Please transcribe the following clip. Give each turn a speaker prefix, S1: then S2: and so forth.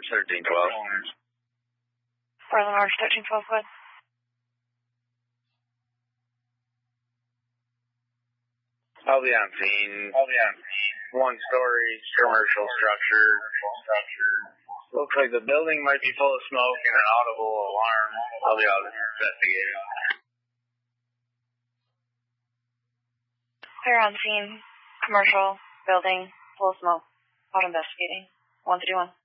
S1: Orange 1312.
S2: Portland Orange 1312, go ahead.
S1: I'll be on scene. One-story commercial structure. Looks like the building might be full of smoke and an audible alarm. I'll be out investigating.
S2: Clear on scene. Commercial building full of smoke. Out investigating. 131.